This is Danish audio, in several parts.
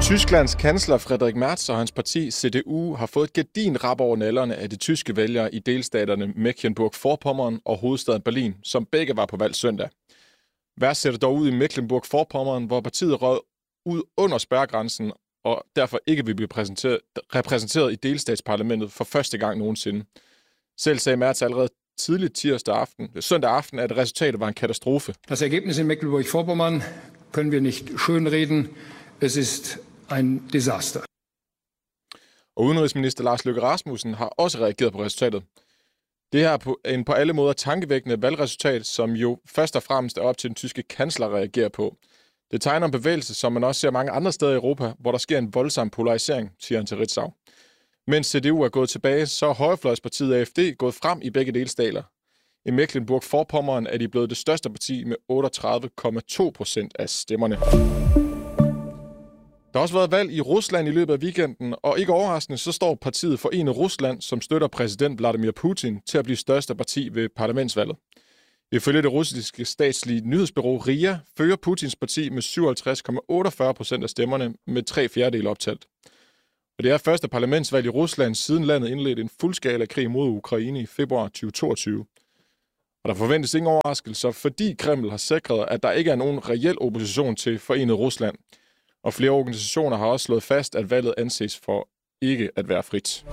Tysklands kansler Friedrich Merz og hans parti CDU har fået et gedigent rap over nælderne af de tyske vælgere i delstaterne Mecklenburg-Vorpommern og hovedstaden Berlin, som begge var på valg søndag. Værst ser det dog ud i Mecklenburg-Vorpommern, hvor partiet røg ud under spærregrænsen og derfor ikke vil blive repræsenteret i delstatsparlamentet for første gang nogensinde. Selv sagde Merz allerede tidligt søndag aften, at resultatet var en katastrofe. Das Ergebnis in Mecklenburg-Vorpommern können wir nicht schönreden. Es ist ein Desaster. Og udenrigsminister Lars Løkke Rasmussen har også reageret på resultatet. Det her er en på alle måder tankevækkende valgresultat, som jo først og fremmest er op til den tyske kansler at reagere på. Det tegner en bevægelse, som man også ser mange andre steder i Europa, hvor der sker en voldsom polarisering, siger han til Ritzau. Mens CDU er gået tilbage, så er højrefløjspartiet AfD gået frem i begge delstater. I Mecklenburg-Vorpommern er de blevet det største parti med 38,2% af stemmerne. Der har også været valg i Rusland i løbet af weekenden, og ikke overraskende, så står partiet Forenet Rusland, som støtter præsident Vladimir Putin, til at blive største parti ved parlamentsvalget. Ifølge det russiske statslige nyhedsbureau RIA fører Putins parti med 57,48% af stemmerne med 3/4 optalt. Og det er første parlamentsvalg i Rusland, siden landet indledte en fuldskala krig mod Ukraine i februar 2022. Og der forventes ingen overraskelser, fordi Kreml har sikret, at der ikke er nogen reel opposition til Forenet Rusland. Og flere organisationer har også slået fast, at valget anses for ikke at være frit.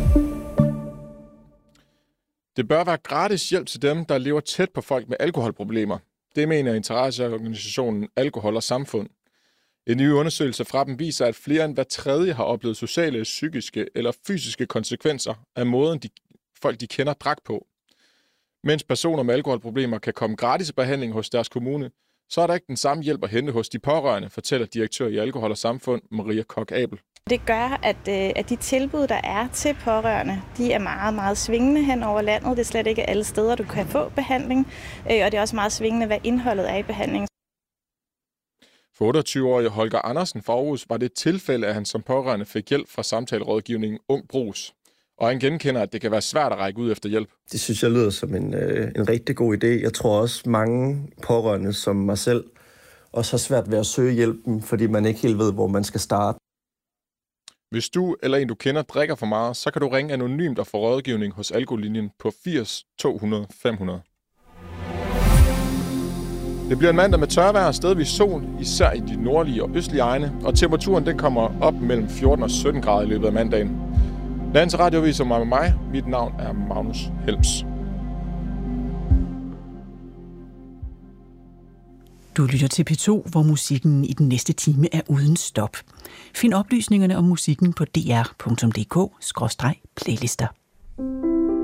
Det bør være gratis hjælp til dem, der lever tæt på folk med alkoholproblemer. Det mener interesseorganisationen Alkohol og Samfund. En ny undersøgelse fra dem viser, at flere end hver tredje har oplevet sociale, psykiske eller fysiske konsekvenser af måden, folk de kender drak på. Mens personer med alkoholproblemer kan komme gratis behandling hos deres kommune, så er der ikke den samme hjælp at hente hos de pårørende, fortæller direktør i Alkohol og Samfund, Maria Koch-Abel. Det gør, at de tilbud, der er til pårørende, de er meget, meget svingende hen over landet. Det er slet ikke alle steder, du kan få behandling, og det er også meget svingende, hvad indholdet er i behandlingen. For 28-årige Holger Andersen fra Aarhus var det et tilfælde, at han som pårørende fik hjælp fra samtalerådgivningen Ung Brus. Og han genkender, at det kan være svært at række ud efter hjælp. Det synes jeg lyder som en rigtig god idé. Jeg tror også, mange pårørende som mig selv også har svært ved at søge hjælpen, fordi man ikke helt ved, hvor man skal starte. Hvis du eller en, du kender, drikker for meget, så kan du ringe anonymt og få rådgivning hos Alkolinjen på 80 200 500. Det bliver en mandag med tørvejr og stedvis sol, især i de nordlige og østlige egne, og temperaturen den kommer op mellem 14 og 17 grader i løbet af mandagen. Landets radioavis med mig. Mit navn er Magnus Helms. Du lytter til P2, hvor musikken i den næste time er uden stop. Find oplysningerne om musikken på dr.dk/playlister.